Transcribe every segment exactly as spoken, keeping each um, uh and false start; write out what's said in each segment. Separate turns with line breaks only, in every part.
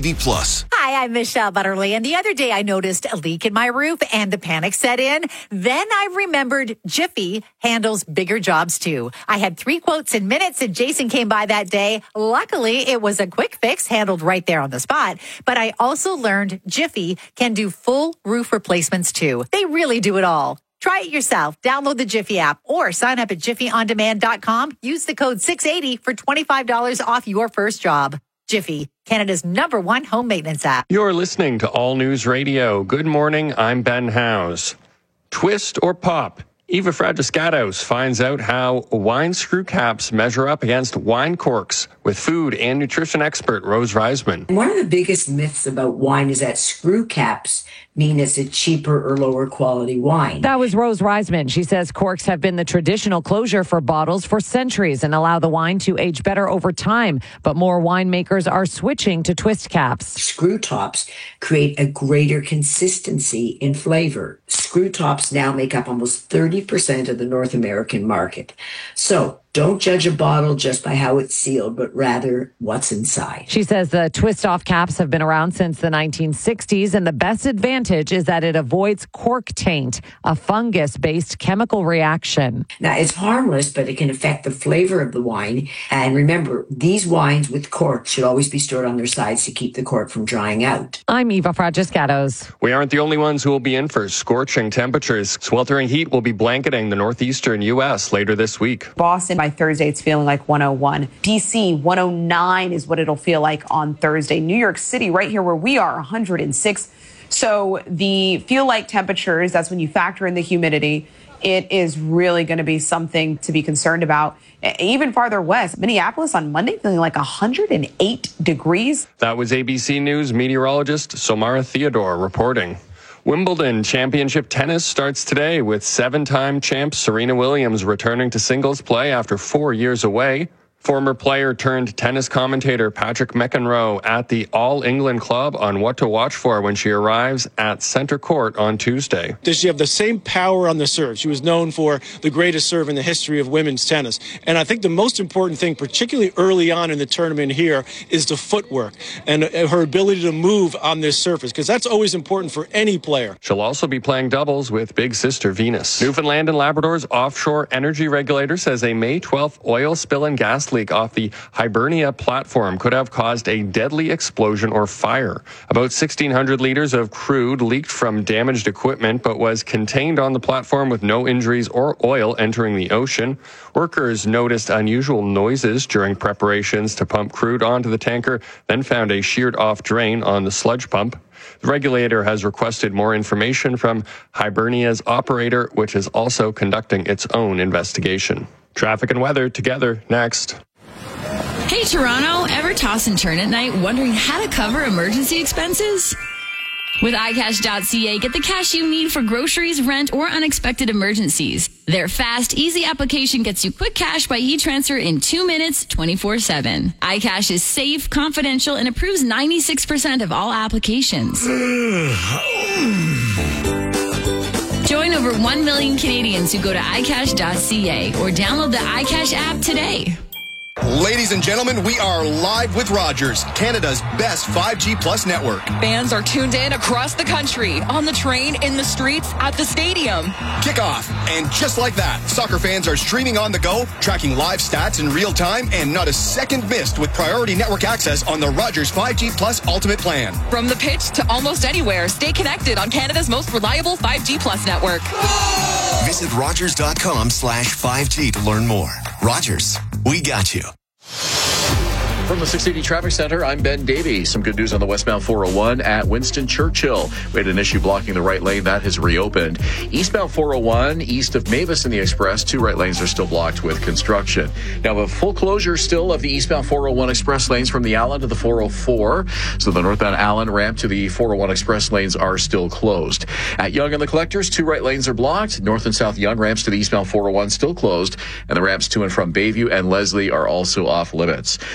B Plus.
Hi, I'm Michelle Butterly, and the other day I noticed a leak in my roof and the panic set in. Then I remembered Jiffy handles bigger jobs too. I had three quotes in minutes and Jason came by that day. Luckily, it was a quick fix handled right there on the spot. But I also learned Jiffy can do full roof replacements too. They really do it all. Try it yourself. Download the Jiffy app or sign up at jiffy on demand dot com. Use the code six eighty for twenty-five dollars off your first job. Jiffy, Canada's number one home maintenance app.
You're listening to All News Radio. Good morning, I'm Ben Howes. Twist or pop? Eva Fragiscatos finds out how wine screw caps measure up against wine corks with food and nutrition expert Rose Reisman.
One of the biggest myths about wine is that screw caps mean it's a cheaper or lower quality wine.
That was Rose Reisman. She says corks have been the traditional closure for bottles for centuries and allow the wine to age better over time. But more winemakers are switching to twist caps.
Screw tops create a greater consistency in flavor. Screw tops now make up almost thirty percent of the North American market. So don't judge a bottle just by how it's sealed, but rather what's inside.
She says the twist-off caps have been around since the nineteen sixties, and the best advantage is that it avoids cork taint, a fungus-based chemical reaction.
Now, it's harmless, but it can affect the flavor of the wine. And remember, these wines with cork should always be stored on their sides to keep the cork from drying out.
I'm Eva Fragiscatos.
We aren't the only ones who will be in for scorching temperatures. Sweltering heat will be blanketing the northeastern U S later this week.
Boston, by Thursday, it's feeling like one oh one. D C, one oh nine is what it'll feel like on Thursday. New York City, right here where we are, one hundred six. So the feel-like temperatures, that's when you factor in the humidity. It is really going to be something to be concerned about. Even farther west, Minneapolis on Monday feeling like one hundred eight degrees.
That was A B C News meteorologist Somara Theodore reporting. Wimbledon Championship tennis starts today with seven-time champ Serena Williams returning to singles play after four years away. Former player turned tennis commentator Patrick McEnroe at the All England Club on what to watch for when she arrives at Centre Court on Tuesday.
Does she have the same power on the serve? She was known for the greatest serve in the history of women's tennis. And I think the most important thing, particularly early on in the tournament here, is the footwork and her ability to move on this surface, because that's always important for any player.
She'll also be playing doubles with big sister Venus. Newfoundland and Labrador's offshore energy regulator says a May twelfth oil spill and gas leak off the Hibernia platform could have caused a deadly explosion or fire. About sixteen hundred liters of crude leaked from damaged equipment, but was contained on the platform with no injuries or oil entering the ocean. Workers noticed unusual noises during preparations to pump crude onto the tanker, then found a sheared off drain on the sludge pump. The regulator has requested more information from Hibernia's operator, which is also conducting its own investigation. Traffic and weather together next.
Hey, Toronto, ever toss and turn at night wondering how to cover emergency expenses? With i cash dot c a, get the cash you need for groceries, rent, or unexpected emergencies. Their fast, easy application gets you quick cash by e-transfer in two minutes, twenty-four seven. iCash is safe, confidential, and approves ninety-six percent of all applications. Join over one million Canadians who go to i cash dot c a or download the iCash app today.
Ladies and gentlemen, we are live with Rogers, Canada's best five G Plus network.
Fans are tuned in across the country, on the train, in the streets, at the stadium.
Kickoff. And just like that, soccer fans are streaming on the go, tracking live stats in real time, and not a second missed with priority network access on the Rogers five G Plus Ultimate Plan.
From the pitch to almost anywhere, stay connected on Canada's most reliable five G Plus network.
Visit rogers.com slash 5G to learn more. Rogers, we got you.
From the six eighty Traffic Center, I'm Ben Davey. Some good news on the westbound four oh one at Winston Churchill. We had an issue blocking the right lane. That has reopened. Eastbound four oh one, east of Mavis and the Express, two right lanes are still blocked with construction. Now, a full closure still of the eastbound four oh one Express lanes from the Allen to the four oh four. So the northbound Allen ramp to the four oh one Express lanes are still closed. At Yonge and the Collectors, two right lanes are blocked. North and south Yonge ramps to the eastbound four oh one still closed. And the ramps to and from Bayview and Leslie are also off limits. Then we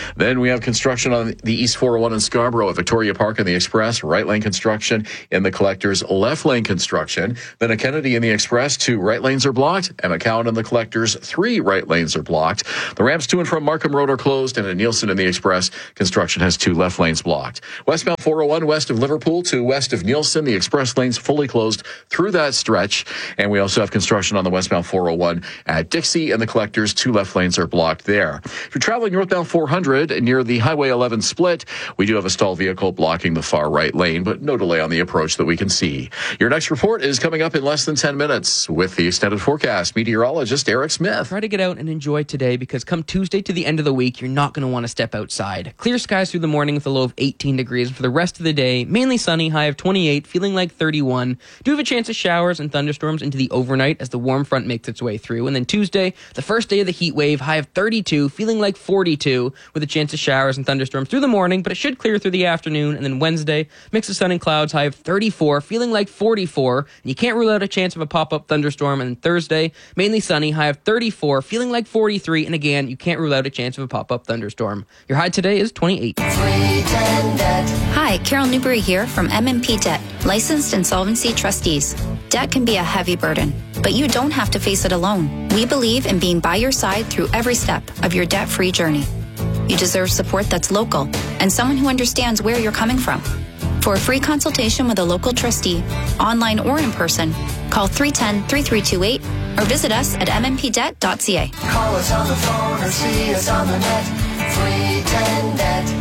we have construction on the East four oh one in Scarborough at Victoria Park and the Express, right lane construction in the Collectors, left lane construction. Then at Kennedy and the Express, two right lanes are blocked, and McCowan and the Collectors, three right lanes are blocked. The ramps to and from Markham Road are closed, and at Nielsen and the Express, construction has two left lanes blocked. Westbound four oh one west of Liverpool to west of Nielsen, the Express lanes fully closed through that stretch. And we also have construction on the westbound four oh one at Dixie and the Collectors. Two left lanes are blocked there. If you're traveling northbound four hundred near the Highway eleven split, we do have a stalled vehicle blocking the far right lane, but no delay on the approach that we can see. Your next report is coming up in less than ten minutes with the extended forecast. Meteorologist Eric Smith.
Try to get out and enjoy today, because come Tuesday to the end of the week, you're not going to want to step outside. Clear skies through the morning with a low of eighteen degrees. For the rest of the day, mainly sunny, high of twenty-eight, feeling like thirty-one. Do have a chance of showers and thunderstorms into the overnight as the warm front makes its way through. And then Tuesday, the first day of the heat wave, high of thirty-two, feeling like forty-two, with a chance of showers and thunderstorms through the morning, but it should clear through the afternoon. And then Wednesday, mix of sun and clouds, high of thirty-four, feeling like forty-four. And you can't rule out a chance of a pop-up thunderstorm. And then Thursday, mainly sunny, high of thirty-four, feeling like forty-three. And again, you can't rule out a chance of a pop-up thunderstorm. Your high today is twenty-eight.
Hi, Carol Newberry here from M and P Debt, licensed insolvency trustees. Debt can be a heavy burden, but you don't have to face it alone. We believe in being by your side through every step of your debt-free journey. You deserve support that's local and someone who understands where you're coming from. For a free consultation with a local trustee, online or in person, call three one zero, three three two eight or visit us at m m p debt dot c a.
Call us on the phone or see us on the net. three ten debt.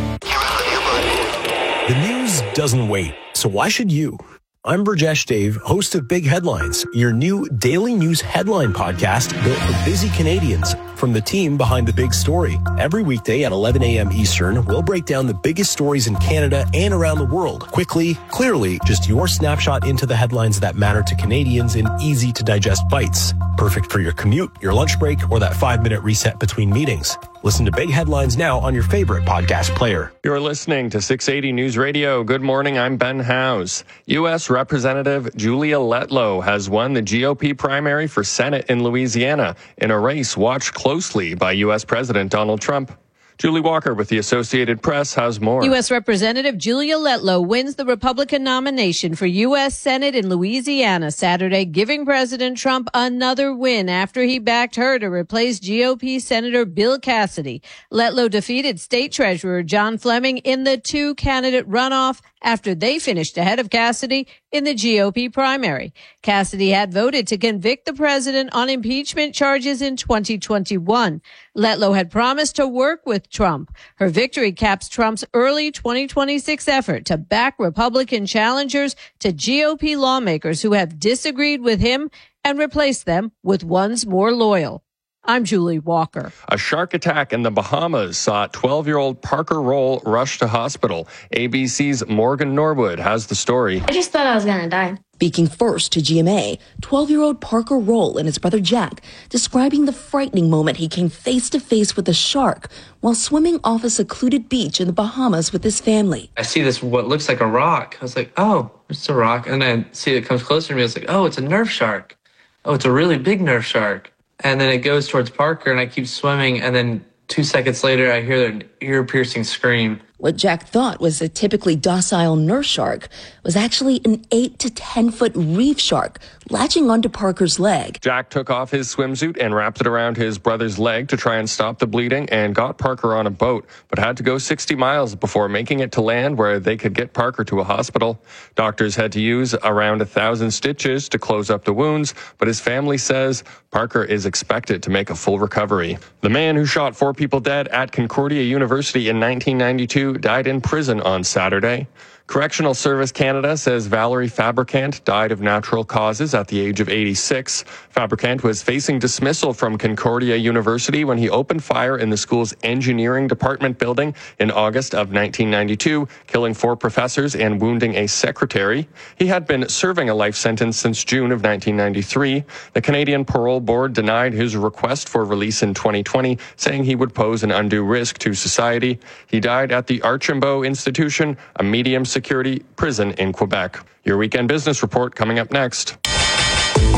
The news doesn't wait, so why should you? I'm Burjesh Dave, host of Big Headlines, your new daily news headline podcast built for busy Canadians from the team behind the big story. Every weekday at eleven a.m. Eastern, we'll break down the biggest stories in Canada and around the world. Quickly, clearly, just your snapshot into the headlines that matter to Canadians in easy-to-digest bites. Perfect for your commute, your lunch break, or that five-minute reset between meetings. Listen to Big Headlines now on your favorite podcast player.
You're listening to six eighty News Radio. Good morning, I'm Ben Howes. U S Representative Julia Letlow has won the G O P primary for Senate in Louisiana in a race watched closely by U S President Donald Trump. Julie Walker with the Associated Press has more.
U S Representative Julia Letlow wins the Republican nomination for U S Senate in Louisiana Saturday, giving President Trump another win after he backed her to replace G O P Senator Bill Cassidy. Letlow defeated State Treasurer John Fleming in the two-candidate runoff after they finished ahead of Cassidy in the G O P primary. Cassidy had voted to convict the president on impeachment charges in twenty twenty-one. Letlow had promised to work with Trump. Her victory caps Trump's early twenty twenty-six effort to back Republican challengers to G O P lawmakers who have disagreed with him and replace them with ones more loyal. I'm Julie Walker.
A shark attack in the Bahamas saw twelve-year-old Parker Roll rush to hospital. A B C's Morgan Norwood has the story.
I just thought I was going to die.
Speaking first to G M A, twelve-year-old Parker Roll and his brother Jack, describing the frightening moment he came face-to-face with a shark while swimming off a secluded beach in the Bahamas with his family.
I see this, what looks like a rock. I was like, oh, it's a rock. And then I see it comes closer to me. I was like, oh, it's a Nerf shark. Oh, it's a really big Nerf shark. And then it goes towards Parker, and I keep swimming, and then two seconds later, I hear an ear-piercing scream.
What Jack thought was a typically docile Nerf shark was actually an eight to ten foot reef shark latching onto Parker's leg.
Jack took off his swimsuit and wrapped it around his brother's leg to try and stop the bleeding and got Parker on a boat, but had to go sixty miles before making it to land where they could get Parker to a hospital. Doctors had to use around a thousand stitches to close up the wounds, but his family says Parker is expected to make a full recovery. The man who shot four people dead at Concordia University in nineteen ninety-two died in prison on Saturday. Correctional Service Canada says Valerie Fabricant died of natural causes at the age of eighty-six. Fabricant was facing dismissal from Concordia University when he opened fire in the school's engineering department building in August of nineteen ninety-two, killing four professors and wounding a secretary. He had been serving a life sentence since June of nineteen ninety-three. The Canadian Parole Board denied his request for release in twenty twenty, saying he would pose an undue risk to society. He died at the Archambault Institution, a medium security prison in Quebec. Your weekend business report coming up next.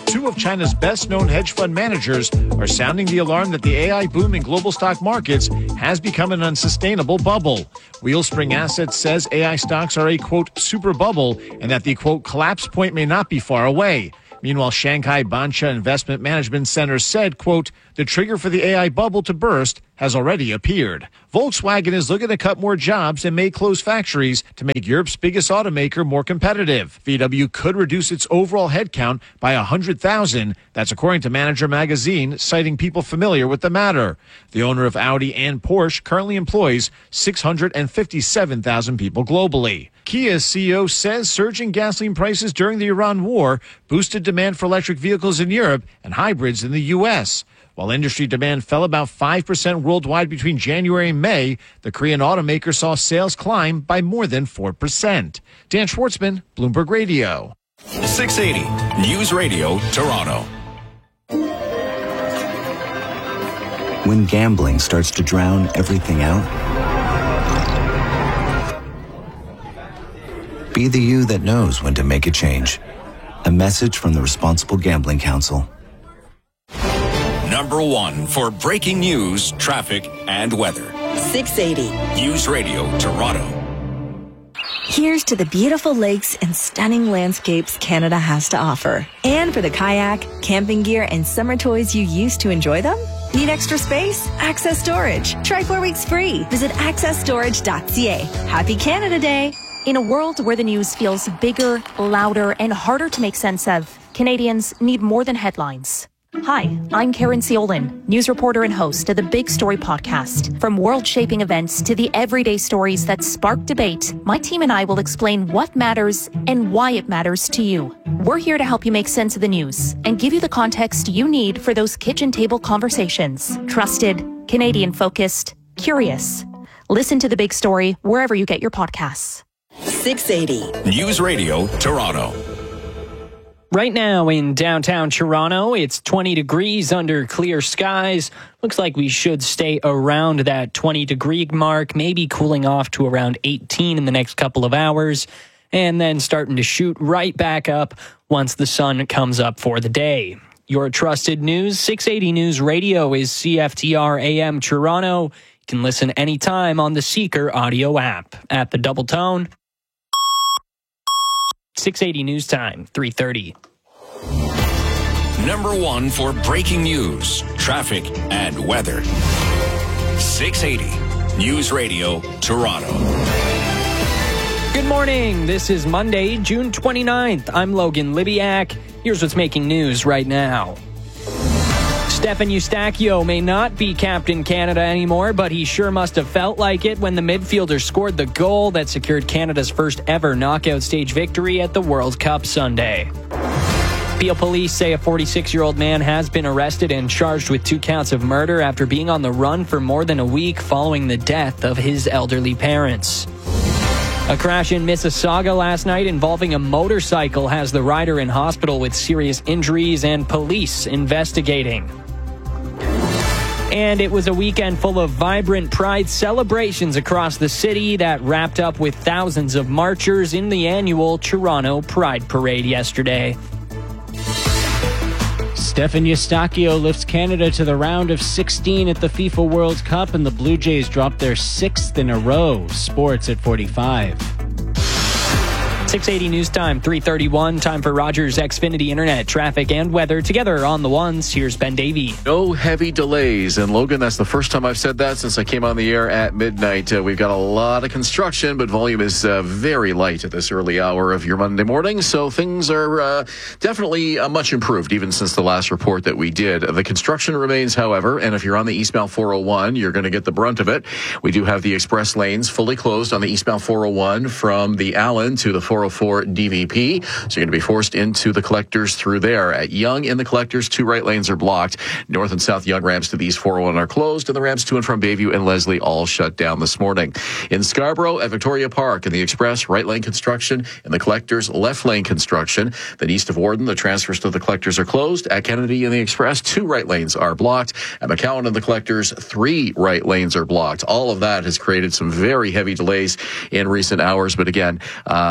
Two of China's best-known hedge fund managers are sounding the alarm that the A I boom in global stock markets has become an unsustainable bubble. Wheelspring Assets says A I stocks are a, quote, super bubble, and that the, quote, collapse point may not be far away. Meanwhile, Shanghai Bancha Investment Management Center said, quote, the trigger for the A I bubble to burst has already appeared. Volkswagen is looking to cut more jobs and may close factories to make Europe's biggest automaker more competitive. V W could reduce its overall headcount by one hundred thousand. That's according to Manager Magazine, citing people familiar with the matter. The owner of Audi and Porsche currently employs six hundred fifty-seven thousand people globally. Kia's C E O says surging gasoline prices during the Iran war boosted demand for electric vehicles in Europe and hybrids in the U S. While industry demand fell about five percent worldwide between January and May, the Korean automaker saw sales climb by more than four percent. Dan Schwartzman, Bloomberg Radio.
six eighty News Radio, Toronto.
When gambling starts to drown everything out, be the you that knows when to make a change. A message from the Responsible Gambling Council.
Number one for breaking news, traffic, and weather.
six eighty
News Radio, Toronto.
Here's to the beautiful lakes and stunning landscapes Canada has to offer. And for the kayak, camping gear, and summer toys you use to enjoy them? Need extra space? Access Storage. Try four weeks free. Visit access storage dot c a. Happy Canada Day!
In a world where the news feels bigger, louder, and harder to make sense of, Canadians need more than headlines. Hi, I'm Karen Seolin, news reporter and host of the Big Story podcast. From world-shaping events to the everyday stories that spark debate, my team and I will explain what matters and why it matters to you. We're here to help you make sense of the news and give you the context you need for those kitchen table conversations. Trusted, Canadian-focused, curious. Listen to The Big Story wherever you get your podcasts.
six eighty
News Radio, Toronto.
Right now in downtown Toronto, it's twenty degrees under clear skies. Looks like we should stay around that twenty degree mark, maybe cooling off to around eighteen in the next couple of hours, and then starting to shoot right back up once the sun comes up for the day. Your trusted news, six eighty News Radio is C F T R A M Toronto. You can listen anytime on the Seeker audio app. At the Double Tone, six eighty News Time, three thirty.
Number one for breaking news, traffic, and weather. six eighty News Radio, Toronto.
Good morning. This is Monday, June twenty-ninth. I'm Logan Libiak. Here's what's making news right now. Stefan Eustachio may not be Captain Canada anymore, but he sure must have felt like it when the midfielder scored the goal that secured Canada's first ever knockout stage victory at the World Cup Sunday. Peel police say a forty-six-year-old man has been arrested and charged with two counts of murder after being on the run for more than a week following the death of his elderly parents. A crash in Mississauga last night involving a motorcycle has the rider in hospital with serious injuries and police investigating. And it was a weekend full of vibrant Pride celebrations across the city that wrapped up with thousands of marchers in the annual Toronto Pride Parade yesterday.
Stefan Eustachio lifts Canada to the round of sixteen at the FIFA World Cup, and the Blue Jays drop their sixth in a row. Sports at forty-five.
six eighty News Time, three thirty-one. Time for Rogers Xfinity Internet, traffic, and weather. Together on the ones, here's Ben Davey.
No heavy delays. And Logan, that's the first time I've said that since I came on the air at midnight. Uh, we've got a lot of construction, but volume is uh, very light at this early hour of your Monday morning. So things are uh, definitely uh, much improved, even since the last report that we did. The construction remains, however, and if you're on the eastbound four oh one, you're going to get the brunt of it. We do have the express lanes fully closed on the eastbound four oh one from the Allen to the four oh four D V P. So you're going to be forced into the collectors through there. At Yonge in the collectors, two right lanes are blocked. North and South Yonge ramps to the east four oh one are closed, and the ramps to and from Bayview and Leslie all shut down this morning. In Scarborough at Victoria Park in the express, right lane construction. In the collectors, left lane construction. Then east of Warden, the transfers to the collectors are closed. At Kennedy in the express, two right lanes are blocked. At McCowan in the collectors, three right lanes are blocked. All of that has created some very heavy delays in recent hours. But again, uh, at the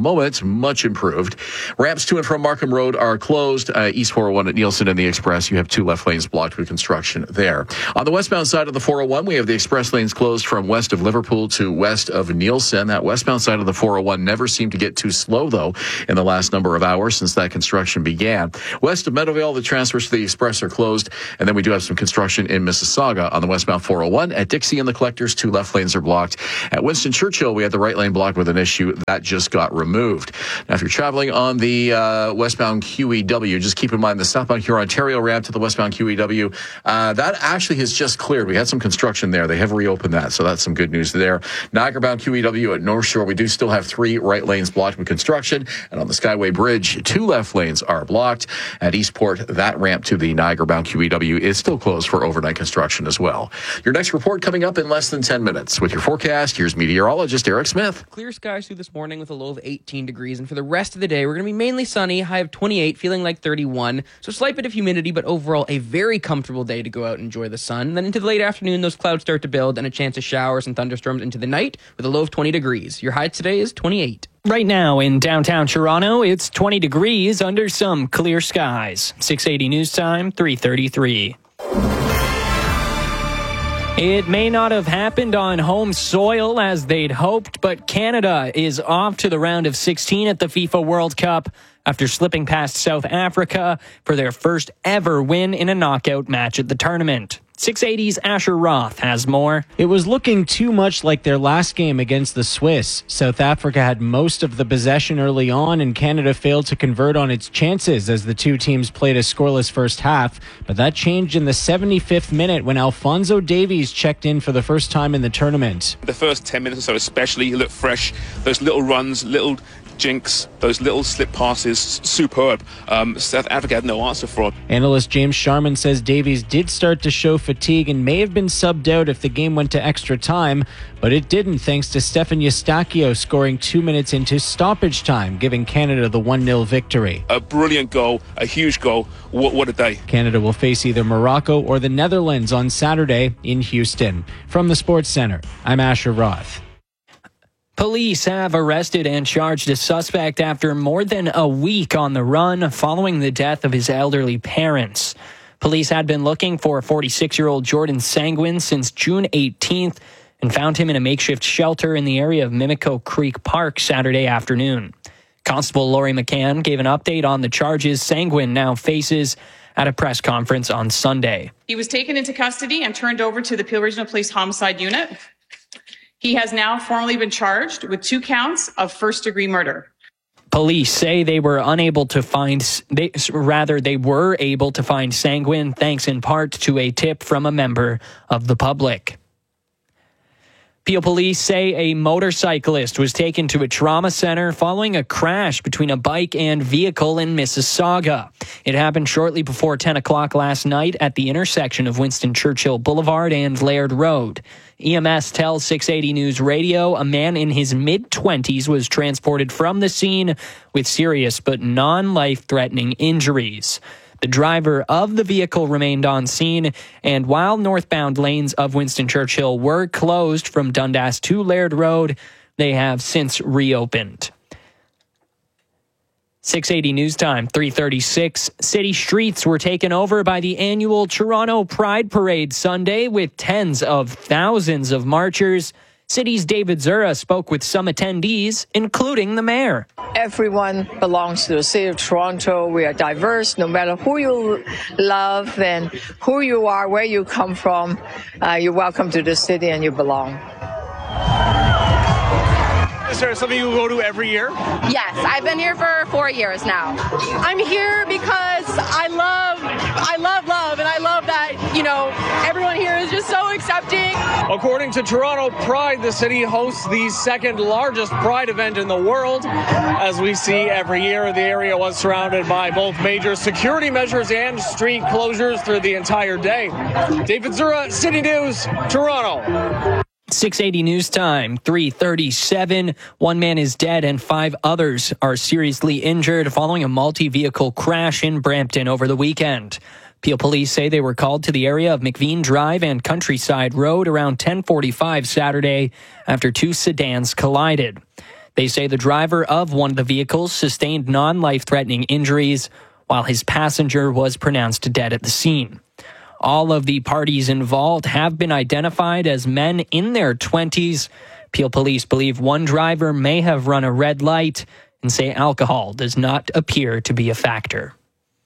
moment, much improved. Ramps to and from Markham Road are closed. Uh, East four oh one at Nielsen and the Express, you have two left lanes blocked with construction there. On the westbound side of the four oh one, we have the express lanes closed from west of Liverpool to west of Nielsen. That westbound side of the four oh one never seemed to get too slow, though, in the last number of hours since that construction began. West of Meadowvale, the transfers to the Express are closed, and then we do have some construction in Mississauga on the westbound four oh one. At Dixie and the Collectors, two left lanes are blocked. At Winston Churchill, we had the right lane blocked with an issue that just got removed. Now, if you're traveling on the uh, westbound Q E W, just keep in mind the southbound Huron-Ontario ramp to the westbound Q E W, uh, that actually has just cleared. We had some construction there. They have reopened that, so that's some good news there. Niagara-bound Q E W at North Shore, we do still have three right lanes blocked with construction, and on the Skyway Bridge, two left lanes are blocked. At Eastport, that ramp to the Niagara-bound Q E W is still closed for overnight construction as well. Your next report coming up in less than ten minutes. With your forecast, here's meteorologist Eric Smith.
Clear skies through this morning with a low of eighteen degrees, and for the rest of the day, we're going to be mainly sunny, high of twenty-eight, feeling like thirty-one. So slight bit of humidity, but overall a very comfortable day to go out and enjoy the sun. And then into the late afternoon, those clouds start to build, and a chance of showers and thunderstorms into the night with a low of twenty degrees. Your high today is twenty-eight.
Right now in downtown Toronto, it's twenty degrees under some clear skies. six eighty News Time, three thirty-three. It may not have happened on home soil as they'd hoped, but Canada is off to the round of sixteen at the FIFA World Cup after slipping past South Africa for their first ever win in a knockout match at the tournament. six eighty's Asher Roth has more.
It was looking too much like their last game against the Swiss. South Africa had most of the possession early on, and Canada failed to convert on its chances as the two teams played a scoreless first half. But that changed in the seventy-fifth minute when Alphonso Davies checked in for the first time in the tournament.
The first ten minutes or so especially, he looked fresh. Those little runs, little jinks, those little slip passes, superb. Um, South Africa had no answer for it.
Analyst James Sharman says Davies did start to show fatigue and may have been subbed out if the game went to extra time, but it didn't thanks to Stefan Eustáquio scoring two minutes into stoppage time, giving Canada the one nil victory.
A brilliant goal, a huge goal. What, what a day.
Canada will face either Morocco or the Netherlands on Saturday in Houston. From the Sports Center, I'm Asher Roth.
Police have arrested and charged a suspect after more than a week on the run following the death of his elderly parents. Police had been looking for forty-six-year-old Jordan Sanguin since June eighteenth and found him in a makeshift shelter in the area of Mimico Creek Park Saturday afternoon. Constable Laurie McCann gave an update on the charges Sanguin now faces at a press conference on Sunday.
He was taken into custody and turned over to the Peel Regional Police Homicide Unit. He has now formally been charged with two counts of first-degree murder.
Police say they were unable to find, they, rather they were able to find Sanguin thanks in part to a tip from a member of the public. Peel police say a motorcyclist was taken to a trauma center following a crash between a bike and vehicle in Mississauga. It happened shortly before ten o'clock last night at the intersection of Winston Churchill Boulevard and Laird Road. E M S tells six eighty News Radio a man in his mid-twenties was transported from the scene with serious but non-life-threatening injuries. The driver of the vehicle remained on scene, and while northbound lanes of Winston Churchill were closed from Dundas to Laird Road, they have since reopened. six eighty News Time, three thirty-six. City streets were taken over by the annual Toronto Pride Parade Sunday with tens of thousands of marchers. City's David Zura spoke with some attendees, including the mayor.
Everyone belongs to the city of Toronto. We are diverse, no matter who you love and who you are, where you come from. Uh, you're welcome to the city and you belong.
Is there something you go to every year?
Yes, I've been here for four years now.
I'm here because I love, I love love, and I love that, you know, everyone here is just so accepting.
According to Toronto Pride, the city hosts the second largest Pride event in the world. As we see every year, the area was surrounded by both major security measures and street closures through the entire day. David Zura, City News, Toronto.
six eighty News Time, three thirty-seven. One man is dead and five others are seriously injured following a multi-vehicle crash in Brampton over the weekend. Peel police say they were called to the area of McVean Drive and Countryside Road around ten forty-five Saturday after two sedans collided. They say the driver of one of the vehicles sustained non-life-threatening injuries, while his passenger was pronounced dead at the scene. All of the parties involved have been identified as men in their twenties. Peel police believe one driver may have run a red light and say alcohol does not appear to be a factor.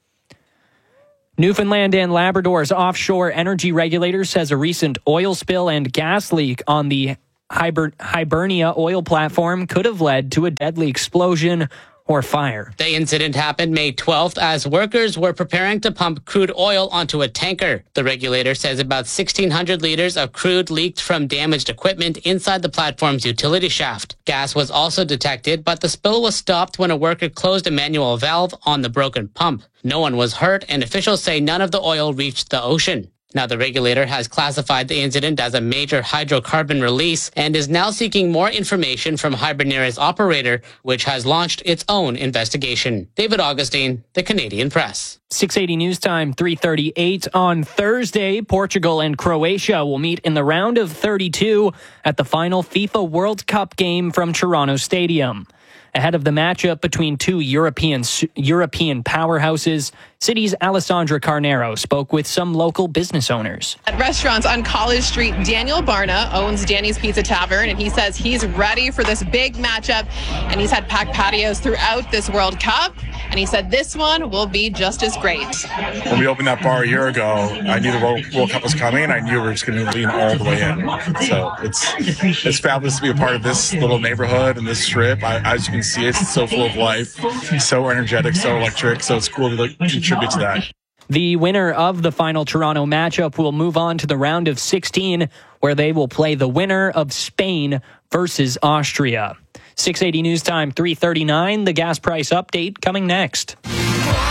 Newfoundland and Labrador's offshore energy regulator says a recent oil spill and gas leak on the Hiber- Hibernia oil platform could have led to a deadly explosion or fire.
The incident happened May twelfth as workers were preparing to pump crude oil onto a tanker. The regulator says about sixteen hundred liters of crude leaked from damaged equipment inside the platform's utility shaft. Gas was also detected, but the spill was stopped when a worker closed a manual valve on the broken pump. No one was hurt, and officials say none of the oil reached the ocean. Now, the regulator has classified the incident as a major hydrocarbon release and is now seeking more information from Hibernera's operator, which has launched its own investigation. David Augustine, The Canadian Press.
six eighty News Time, three thirty-eight on Thursday. Portugal and Croatia will meet in the round of thirty-two at the final FIFA World Cup game from Toronto Stadium. Ahead of the matchup between two European European powerhouses, City's Alessandra Carnero spoke with some local business owners.
At restaurants on College Street, Daniel Barna owns Danny's Pizza Tavern, and he says he's ready for this big matchup, and he's had packed patios throughout this World Cup, and he said this one will be just as great.
When we opened that bar a year ago, I knew the World, World Cup was coming, and I knew we were just going to lean all the way in. So it's it's fabulous to be a part of this little neighborhood and this strip. I, as you can see, it's so full of life, so energetic, so electric, so it's cool to like, contribute to that.
The winner of the final Toronto matchup will move on to the round of sixteen, where they will play the winner of Spain versus Austria. six eighty News Time, three thirty-nine, the gas price update coming next.